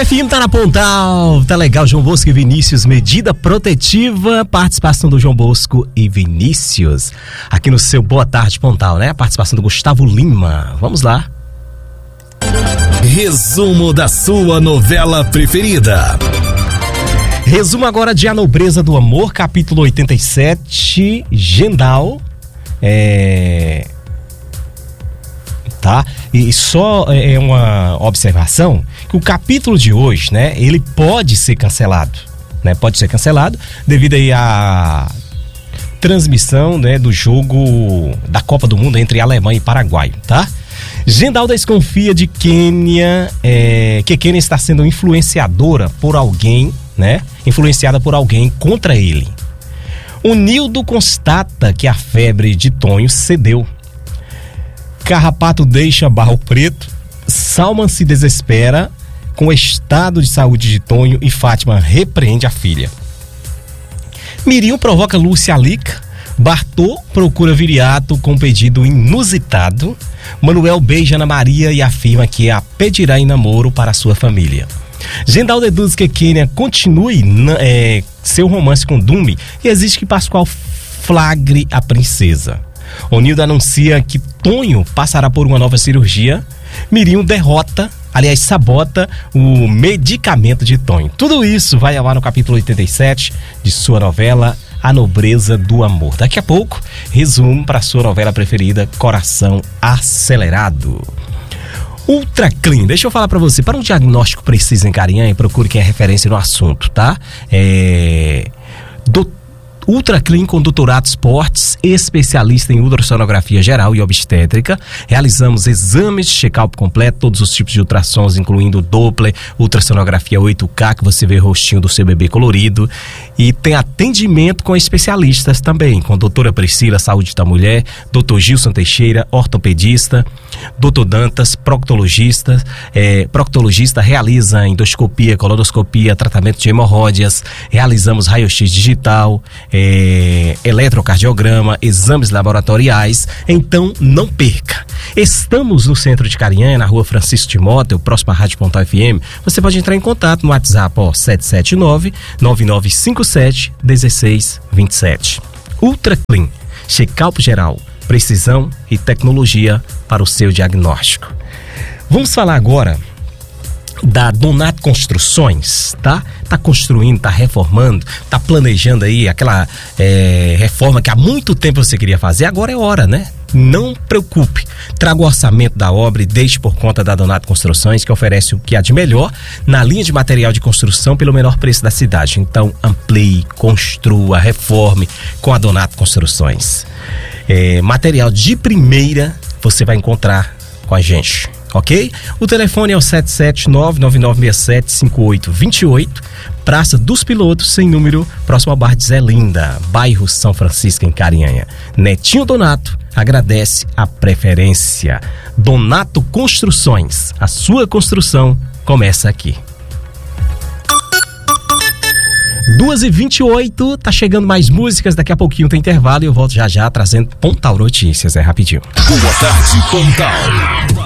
Pontal FM tá na Pontal, tá legal. João Bosco e Vinícius, medida protetiva, participação do João Bosco e Vinícius aqui no seu Boa Tarde Pontal, né? A participação do Gustavo Lima. Vamos lá. Resumo da sua novela preferida. Resumo agora de A Nobreza do Amor, capítulo 87, Gendal. Tá? E só é uma observação que o capítulo de hoje, né, ele pode ser cancelado, né? Pode ser cancelado devido aí à transmissão, né, do jogo da Copa do Mundo entre Alemanha e Paraguai, tá? Gendal desconfia de Kênia, que Kênia está sendo influenciada por alguém contra ele. O Nildo constata que a febre de Tonho cedeu. Carrapato deixa Barro Preto. Salman se desespera com o estado de saúde de Tonho e Fátima repreende a filha. Mirinho provoca Lúcia Alica. Bartô procura Viriato com pedido inusitado. Manuel beija Ana Maria e afirma que a pedirá em namoro para sua família. Gendal deduz que Kênia continue seu romance com Dume e exige que Pascoal flagre a princesa. Onildo anuncia que Tonho passará por uma nova cirurgia. Mirinho sabota o medicamento de Tonho. Tudo isso vai ao ar no capítulo 87 de sua novela A Nobreza do Amor. Daqui a pouco, resumo para sua novela preferida, Coração Acelerado. Ultra Clean, deixa eu falar para você, para um diagnóstico preciso em Carinhanha, procure quem é referência no assunto, tá? Ultra Clean com doutorado esportes, especialista em ultrassonografia geral e obstétrica. Realizamos exames de check-up completo, todos os tipos de ultrassons, incluindo Doppler, ultrassonografia 8K, que você vê o rostinho do seu bebê colorido. E tem atendimento com especialistas também, com doutora Priscila, saúde da mulher, doutor Gilson Teixeira, ortopedista, doutor Dantas, proctologista, realiza endoscopia, colonoscopia, tratamento de hemorroidas, realizamos raio-x digital, eletrocardiograma, exames laboratoriais. Então não perca. Estamos no centro de Carinhanha, na rua Francisco Timóteo, próximo à Rádio Pontal FM. Você pode entrar em contato no WhatsApp 779-9957-1627. Ultra Clean, check-up geral, precisão e tecnologia para o seu diagnóstico. Vamos falar agora da Donato Construções, tá? Tá construindo, tá reformando, tá planejando aí aquela reforma que há muito tempo você queria fazer, agora é hora, né? Não preocupe, traga o orçamento da obra e deixe por conta da Donato Construções, que oferece o que há de melhor na linha de material de construção pelo menor preço da cidade. Então amplie, construa, reforme com a Donato Construções. Material de primeira você vai encontrar com a gente, ok? O telefone é o 779-9967-5828, Praça dos Pilotos, sem número, próximo ao Bar de Zé Linda, bairro São Francisco, em Carinhanha. Netinho Donato agradece a preferência. Donato Construções, a sua construção começa aqui. 2h28, tá chegando mais músicas, daqui a pouquinho tem intervalo e eu volto já trazendo Pontal Notícias, rapidinho. Boa Tarde Pontal.